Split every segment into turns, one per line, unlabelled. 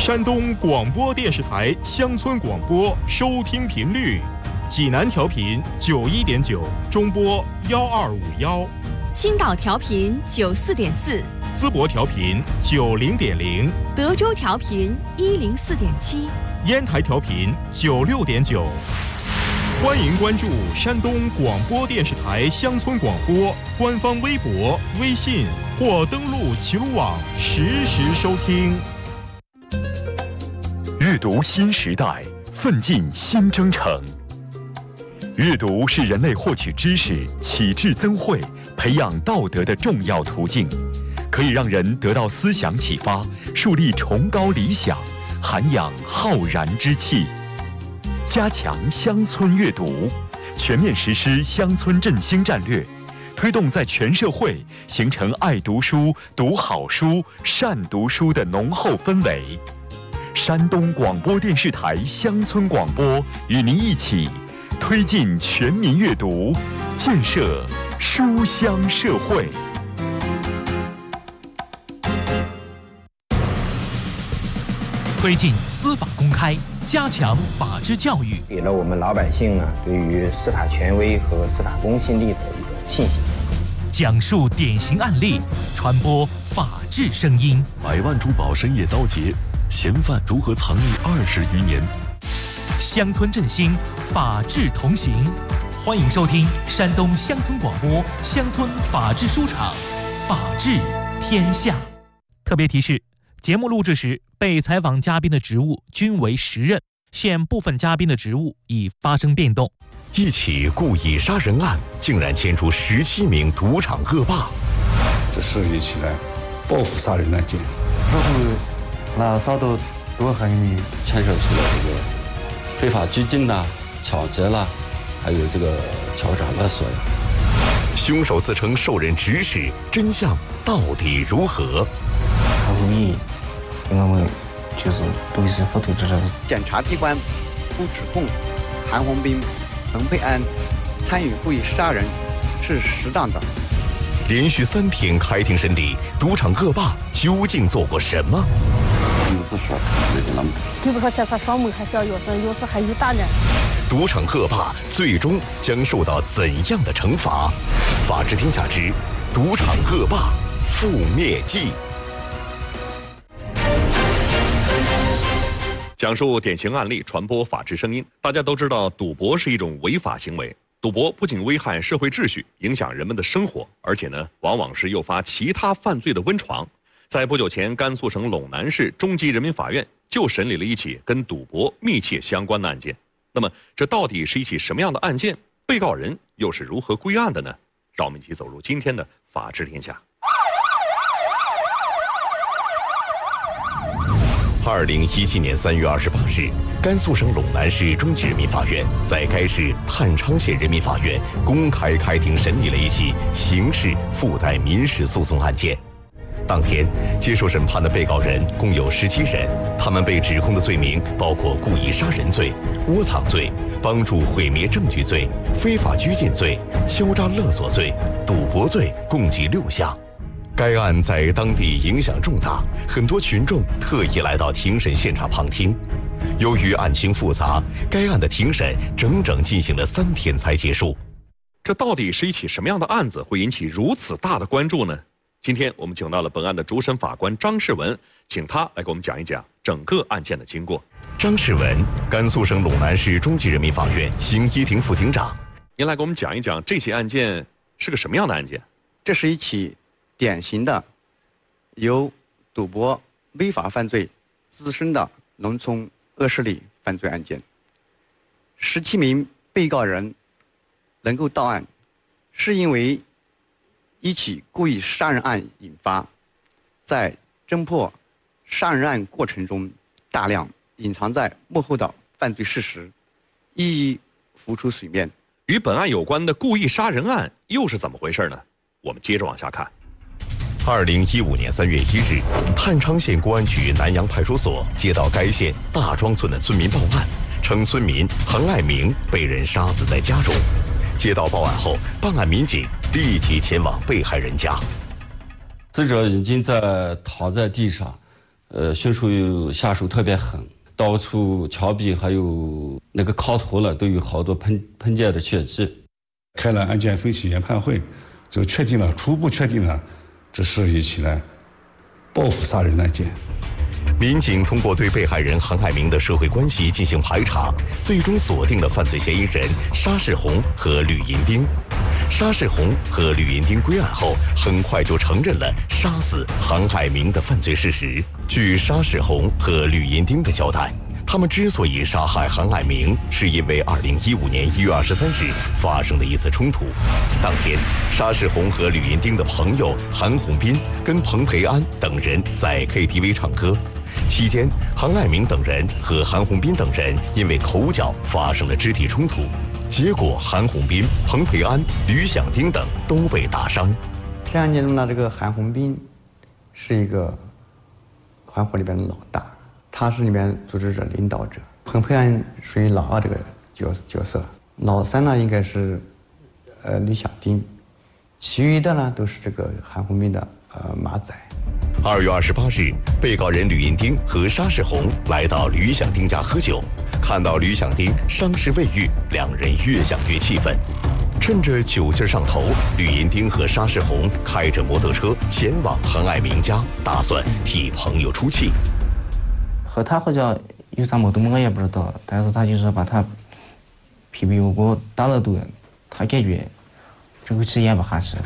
山东广播电视台乡村广播收听频率：济南调频91.9，中波1251；
青岛调频94.4，
淄博调频90.0，
德州调频104.7，
烟台调频96.9。欢迎关注山东广播电视台乡村广播官方微博、微信或登录齐鲁网实时收听。
阅读新时代，奋进新征程。阅读是人类获取知识、启智增慧、培养道德的重要途径，可以让人得到思想启发，树立崇高理想，涵养浩然之气。加强乡村阅读，全面实施乡村振兴战略，推动在全社会形成爱读书、读好书、善读书的浓厚氛围。山东广播电视台乡村广播与您一起推进全民阅读，建设书香社会。
推进司法公开，加强法治教育，
给了我们老百姓呢对于司法权威和司法公信力的一个信心。
讲述典型案例，传播法治声音。
百万珠宝深夜遭劫，嫌犯如何藏匿20余年？
乡村振兴，法治同行。欢迎收听山东乡村广播乡村法治书场，法治天下。特别提示：节目录制时，被采访嘉宾的职务均为实任，现部分嘉宾的职务已发生变动。
一起故意杀人案竟然牵出17名赌场恶霸，
这涉及起来报复杀人案件。
之后那稍多多含义
牵涉出了这个非法拘禁啦、抢劫啦，还有这个敲诈勒索呀。
凶手自称受人指使，真相到底如何？
他故意，因为就是对是否对这个。
检察机关不指控韩红斌、彭佩安参与故意杀人是适当的。
连续3天开庭审理，赌场恶霸究竟做过什么？
比如说现在双目还是要有声，有时还有大人。
赌场恶霸最终将受到怎样的惩罚？法治天下之赌场恶霸覆灭记。
讲述典型案例，传播法治声音。大家都知道，赌博是一种违法行为。赌博不仅危害社会秩序，影响人们的生活，而且呢，往往是诱发其他犯罪的温床。在不久前，甘肃省陇南市中级人民法院就审理了一起跟赌博密切相关的案件。那么，这到底是一起什么样的案件？被告人又是如何归案的呢？让我们一起走入今天的法治天下。
2017年3月28日，甘肃省陇南市中级人民法院在该市探昌县人民法院公开开庭审理了一起刑事附带民事诉讼案件。当天接受审判的被告人共有17人，他们被指控的罪名包括故意杀人罪、窝藏罪、帮助毁灭证据罪、非法拘禁罪、敲诈勒索罪、赌博罪，共计6项。该案在当地影响重大，很多群众特意来到庭审现场旁听。由于案情复杂，该案的庭审整整进行了3天才结束。
这到底是一起什么样的案子，会引起如此大的关注呢？今天我们请到了本案的主审法官张世文，请他来给我们讲一讲整个案件的经过。
张世文，甘肃省陇南市中级人民法院刑一庭副庭长。
您来给我们讲一讲这起案件是个什么样的案件？
这是一起典型的由赌博违法犯罪滋生的农村恶势力犯罪案件。17名被告人能够到案，是因为一起故意杀人案引发，在侦破杀人案过程中，大量隐藏在幕后的犯罪事实一一浮出水面。
与本案有关的故意杀人案又是怎么回事呢？我们接着往下看。
2015年3月1日，探昌县公安局南阳派出所接到该县大庄村的村民报案，称村民韩爱明被人杀死在家中。接到报案后，办案民警立即前往被害人家。
死者已经躺在地上， 凶手下手特别狠，到处墙壁还有那个炕头了都有好多喷溅的血迹。
开了案件分析研判会，就初步确定了，这是一起呢报复杀人案件。
民警通过对被害人韩爱明的社会关系进行排查，最终锁定了犯罪嫌疑人沙世红和吕银丁。沙世红和吕银丁归案后，很快就承认了杀死韩爱明的犯罪事实。据沙世红和吕银丁的交代，他们之所以杀害韩爱明，是因为2015年1月23日发生的一次冲突。当天，沙世红和吕银丁的朋友韩红斌跟彭培安等人在 KTV 唱歌。期间，韩爱明等人和韩红斌等人因为口角发生了肢体冲突，结果韩红斌、彭培安、吕响丁等都被打伤。
这案件中呢，这个韩红斌是一个团伙里边的老大，他是里面组织者、领导者。彭培安属于老二这个角色，老三呢应该是吕响丁，其余的呢都是这个韩红斌的马仔。
2月28日，被告人吕银丁和沙世红来到吕响丁家喝酒，看到吕响丁伤势未愈，两人越想越气愤。趁着酒劲上头，吕银丁和沙世红开着摩托车前往韩爱明家，打算替朋友出气。
和他好像有啥矛盾我也不知道，但是他就是把他批评我打了顿，他感觉这口气咽不下去。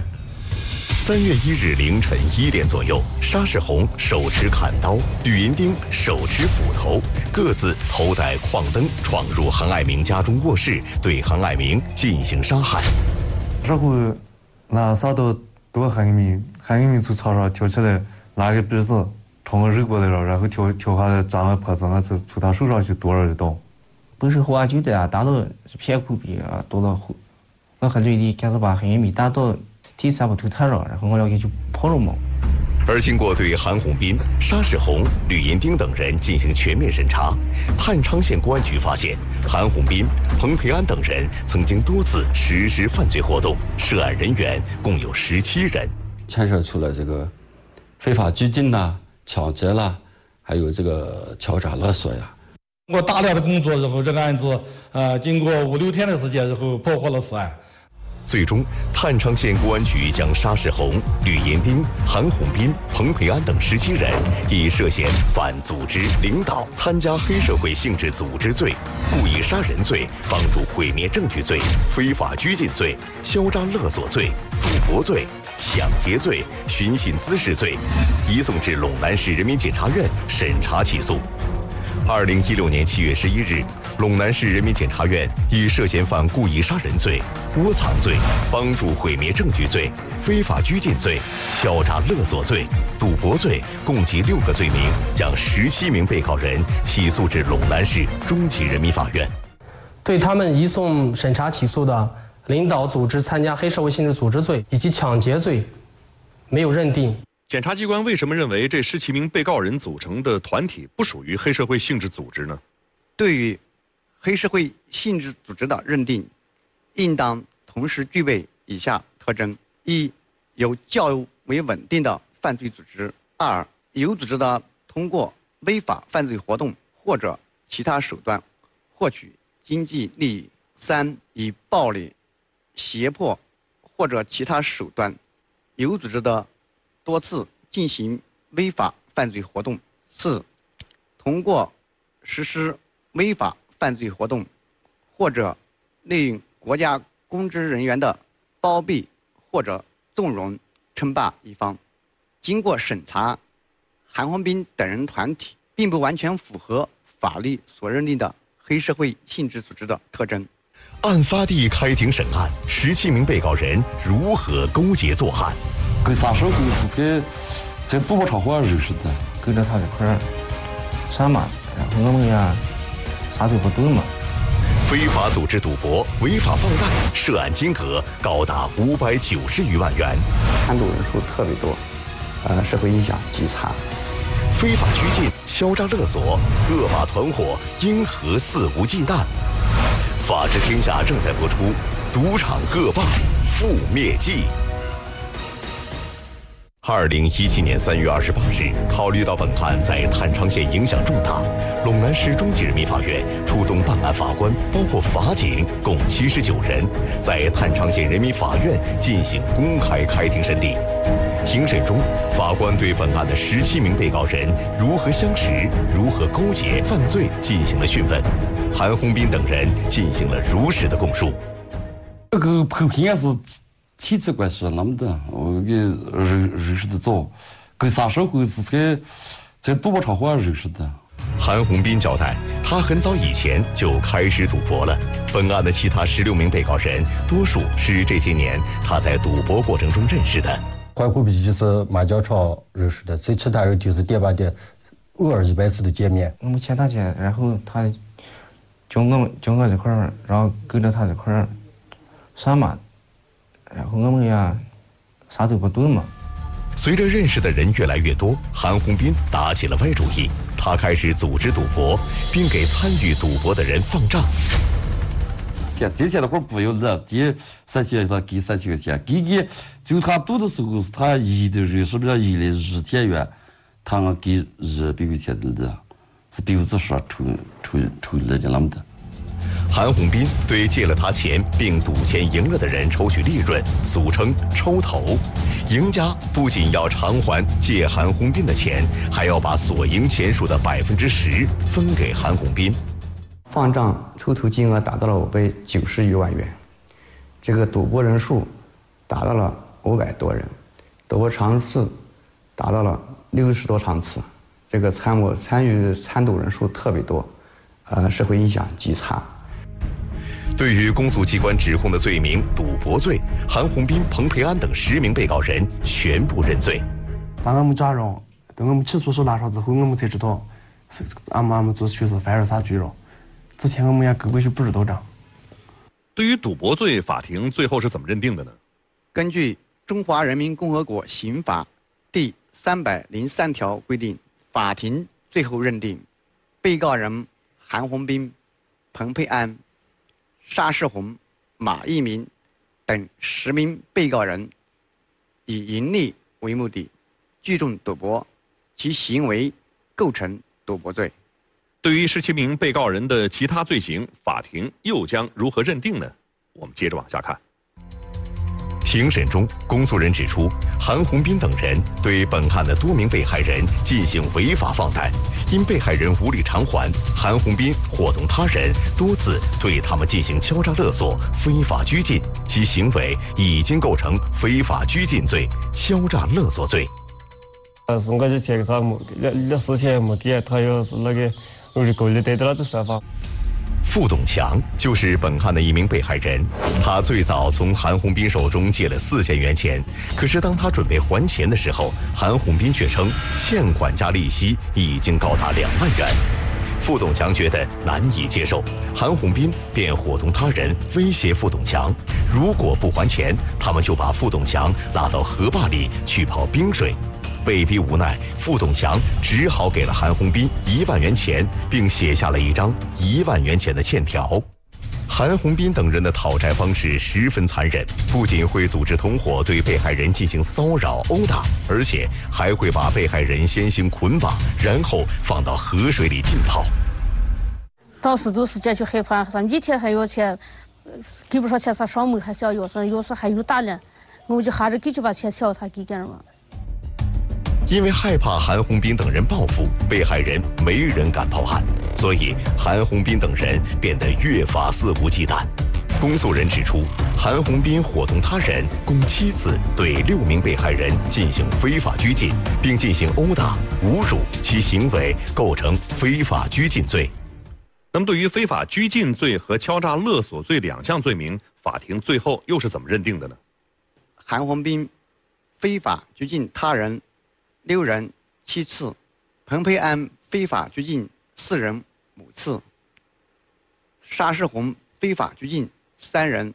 3月1日凌晨1点左右，沙世红手持砍刀，吕银丁手持斧头，各自头戴矿灯闯入韩爱明家中卧室，对韩爱明进行杀害。
之后拿扫刀剁韩爱明从床上跳起来，拿个鼻子冲我扔过来了，然后跳下来扎了脖子，我就从他手上去剁了一刀。
不是喝完酒的啊，打到偏口鼻啊，剁到后，我和吕的开始把韩爱明打到第3步推他了，然后我俩就跑了嘛。
而经过对韩红斌、沙世红、吕银丁等人进行全面审查，太昌县公安局发现，韩红斌、彭培安等人曾经多次实施犯罪活动，涉案人员共有17人，
牵涉出了这个非法拘禁啦、抢劫啦，还有这个敲诈勒索呀。
通过大量的工作，然后这个案子经过5、6天的时间，然后破获了此案。
最终，太昌县公安局将沙世红、吕银丁、韩红斌、彭培安等17人以涉嫌反组织、领导、参加黑社会性质组织罪、故意杀人罪、帮助毁灭证据罪、非法拘禁罪、敲诈勒索罪、赌博罪、抢劫罪、寻衅滋事罪，移送至陇南市人民检察院审查起诉。2016年7月11日，陇南市人民检察院以涉嫌犯故意杀人罪、窝藏罪、帮助毁灭证据罪、非法拘禁罪、敲诈勒索罪、赌博罪，共计6个罪名，将17名被告人起诉至陇南市中级人民法院。
对他们移送审查起诉的领导组织参加黑社会性质组织罪以及抢劫罪，没有认定。
检察机关为什么认为这17名被告人组成的团体不属于黑社会性质组织呢？
对于黑社会性质组织的认定，应当同时具备以下特征：一、有较为稳定的犯罪组织；二、有组织的通过违法犯罪活动或者其他手段获取经济利益；三、以暴力、胁迫或者其他手段有组织的多次进行违法犯罪活动；四、通过实施违法犯罪活动或者利用国家公职人员的包庇或者纵容称霸一方。经过审查，韩红斌等人团体并不完全符合法律所认定的黑社会性质组织的特征。
案发地开庭审案，17名被告人如何勾结作案？
跟沙世红是在赌博场合认识的，
跟着他一块儿杀嘛，然后我们呀啥都不懂嘛。
非法组织赌博、违法放贷，涉案金额高达590余万元，
参赌人数特别多，社会影响极差。
非法拘禁、敲诈勒索，恶霸团伙因何肆无忌惮？法治天下正在播出《赌场恶霸覆灭记》。 2017年3月28日，考虑到本案在太昌县影响重大，陇南市中级人民法院出动办案法官，包括法警共79人，在太昌县人民法院进行公开开庭审理。庭审中，法官对本案的17名被告人如何相识、如何勾结犯罪进行了讯问，韩红斌等人进行了如实的供述。
这个判刑是亲戚关系那么的，我给认识的早，跟啥时候是在赌博场合认识的。
韩红斌交代，他很早以前就开始赌博了。本案的其他16名被告人，多数是这些年他在赌博过程中认识的。
怀货币就是麻将场认识的，所以其他人就是点吧点，偶尔100次的见面。
我们欠他钱，然后他叫我这块儿，然后跟着他这块儿上嘛。然后我们也啥都不懂嘛。
随着认识的人越来越多，韩红斌打起了歪主意，他开始组织赌博，并给参与赌博的人放账。
这钱的话不要了，这3000他给3000块钱，给就他赌的时候是他一的人是不是一的2天元，他给200块钱的了，是50%抽了的那么的。
韩红斌对借了他钱并赌钱赢了的人抽取利润，俗称抽头。赢家不仅要偿还借韩红斌的钱，还要把所赢钱数的10%分给韩红斌。
放账抽头金额达到了590余万元，这个赌博人数达到了500多人，赌博场次达到了60多场次，这个参与参赌人数特别多，社会影响极差。
对于公诉机关指控的罪名赌博罪，韩红斌、彭培安等10名被告人全部认罪。
当我们家人等我们起诉书拿上之后，我们才知道，俺们做确实犯了啥罪了。之前我们也根本就不知道这。
对于赌博罪，法庭最后是怎么认定的呢？
根据《中华人民共和国刑法》第303条规定，法庭最后认定，被告人韩红斌、彭培安、沙世红、马一鸣等10名被告人以盈利为目的，聚众赌博，其行为构成赌博罪。
对于17名被告人的其他罪行，法庭又将如何认定呢？我们接着往下看。
庭审中，公诉人指出，韩红斌等人对本案的多名被害人进行违法放贷，因被害人无力偿还，韩红斌伙同他人多次对他们进行敲诈勒索、非法拘禁，其行为已经构成非法拘禁罪、敲诈勒索罪。
是我之前给他那事情没给，他要是那个我就够了得了就算法。
傅董强就是本案的一名被害人，他最早从韩红斌手中借了4000元钱，可是当他准备还钱的时候，韩红斌却称欠款加利息已经高达2万元。傅董强觉得难以接受，韩红斌便伙同他人威胁傅董强，如果不还钱，他们就把傅董强拉到河坝里去泡冰水。被逼无奈，傅董强只好给了韩红斌1万元钱，并写下了一张1万元钱的欠条。韩红斌等人的讨债方式十分残忍，不仅会组织同伙对被害人进行骚扰、殴打，而且还会把被害人先行捆绑，然后放到河水里浸泡。
当时都是解决害怕，咱一天还要钱，给不上钱，咱上门还是要要有时还有大呢，我们就还是给这把钱条他给干嘛？
因为害怕韩红斌等人报复，被害人没人敢报案，所以韩红斌等人变得越发肆无忌惮。公诉人指出，韩红斌伙同他人共7次对6名被害人进行非法拘禁，并进行殴打、侮辱，其行为构成非法拘禁罪。
那么，对于非法拘禁罪和敲诈勒索罪2项罪名，法庭最后又是怎么认定的呢？
韩红斌非法拘禁他人6人7次，彭培安非法拘禁4人5次，沙世红非法拘禁3人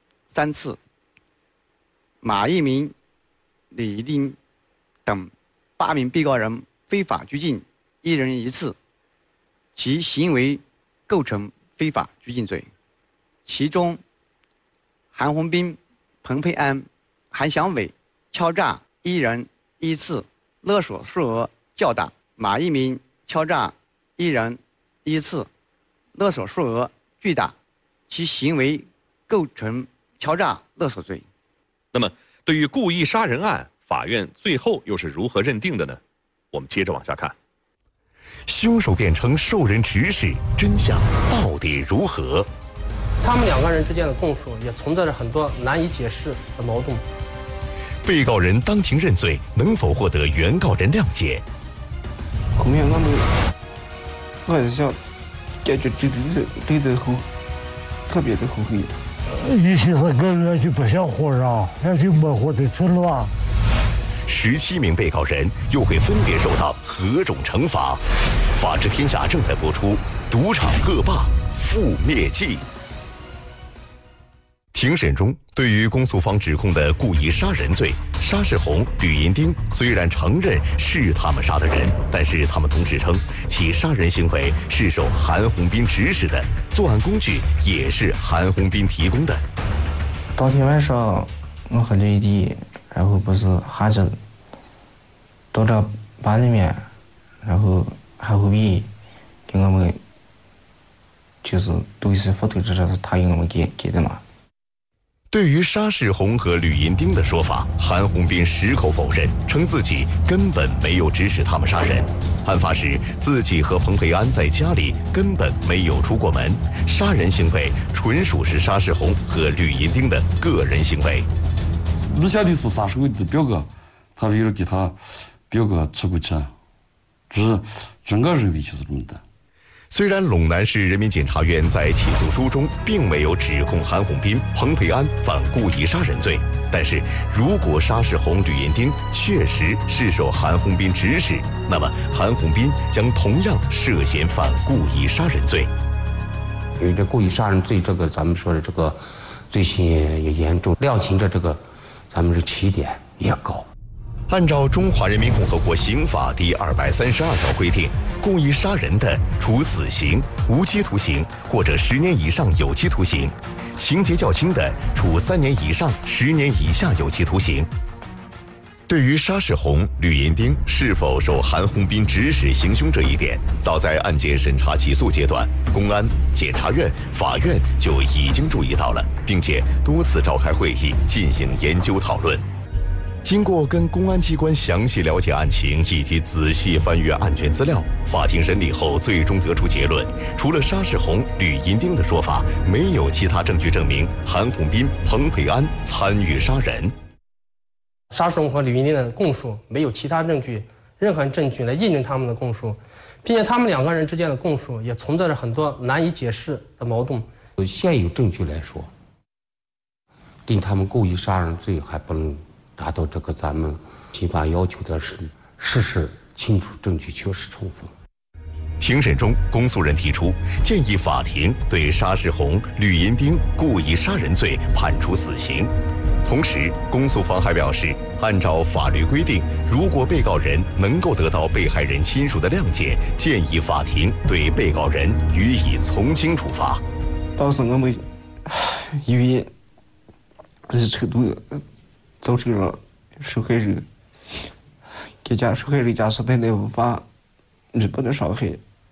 3次，马一鸣、李一丁等8名被告人非法拘禁1人1次，其行为构成非法拘禁罪。其中，韩红斌、彭培安、韩祥伟敲诈1人一次勒索数额较大，马一鸣敲诈一人一次，勒索数额巨大，其行为构成敲诈勒索罪。
那么，对于故意杀人案，法院最后又是如何认定的呢？我们接着往下看。
凶手变成受人指使，真相到底如何？
他们两个人之间的供述也存在着很多难以解释的矛盾。
被告人当庭认罪，能否获得原告人谅解？
后面我还是想感觉这个后特别的后悔。
一些是个人就不想活了，要去模糊的村落。
17名被告人又会分别受到何种惩罚？法治天下正在播出《赌场恶霸覆灭记》。庭审中，对于公诉方指控的故意杀人罪，沙世红、吕银丁虽然承认是他们杀的人，但是他们同时称其杀人行为是受韩红斌指使的，作案工具也是韩红斌提供的。
当天晚上，我和吕弟，然后不是喊着到这班里面，然后韩红斌给我们就是都是副队长，是他给我们给的嘛。
对于沙世红和吕银丁的说法，韩红斌矢口否认，称自己根本没有指使他们杀人。案发时，自己和彭培安在家里，根本没有出过门。杀人行为纯属是沙世红和吕银丁的个人行为。
不晓得是沙世红的表哥，他为了给他表哥吃过去，就是整个认为就是这么的。
虽然陇南市人民检察院在起诉书中并没有指控韩红斌、彭培安犯故意杀人罪，但是如果沙世红、吕银丁确实是受韩红斌指使，那么韩红斌将同样涉嫌犯故意杀人罪。
因为这故意杀人罪，这个咱们说的这个罪行也严重，量刑的这个咱们这起点也高。
按照《中华人民共和国刑法》第232条规定，故意杀人的，处死刑、无期徒刑或者10年以上有期徒刑；情节较轻的，处3年以上10年以下有期徒刑。对于沙世红、吕银丁是否受韩红斌指使行凶这一点，早在案件审查起诉阶段，公安、检察院、法院就已经注意到了，并且多次召开会议进行研究讨论。 经过跟公安机关详细了解案情以及仔细翻阅案卷资料，法庭审理后最终得出结论：除了沙世红、吕银丁的说法，没有其他证据证明韩红斌、彭培安参与杀人。
沙世红和吕银丁的供述没有其他证据，任何证据来印证他们的供述，并且他们两个人之间的供述也存在着很多难以解释的矛盾。
现有证据来说，定他们故意杀人罪还不能 达到这个咱们刑法要求的是事实清楚、证据确实充分。
庭审中，公诉人提出建议法庭对沙世红、吕银丁故意杀人罪判处死刑。同时，公诉方还表示，按照法律规定，如果被告人能够得到被害人亲属的谅解，建议法庭对被告人予以从轻处罚。
当时我们因为是程度 造成了受害人给受害人家属带来无法弥补的伤害。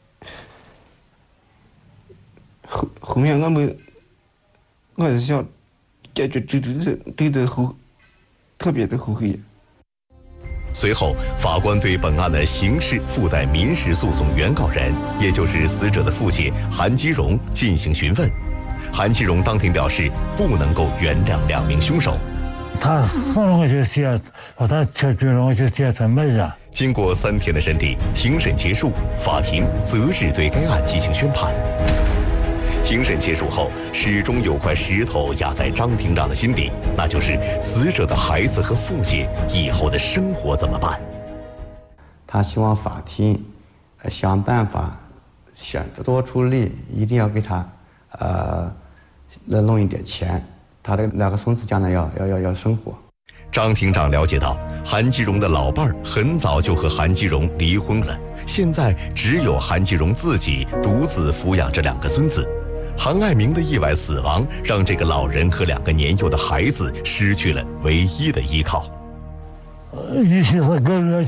后面我是想感觉真的特别的后悔。
随后，法官对本案的刑事附带民事诉讼原告人，也就是死者的父亲韩基荣进行询问。韩基荣当庭表示，不能够原谅2名凶手。
他送了我就写，把他车追了我就写成没人。
经过3天的审理，庭审结束，法庭择日对该案进行宣判。庭审结束后，始终有块石头压在张庭长的心里，那就是死者的孩子和父亲以后的生活怎么办？
他希望法庭想办法，想多出力，一定要给他来弄一点钱。 他的2个孙子将来要生活。
张庭长了解到，韩基荣的老伴儿很早就和韩基荣离婚了，现在只有韩基荣自己独自抚养着2个孙子。韩爱明的意外死亡，让这个老人和2个年幼的孩子失去了唯一的依靠。
尤其是个人。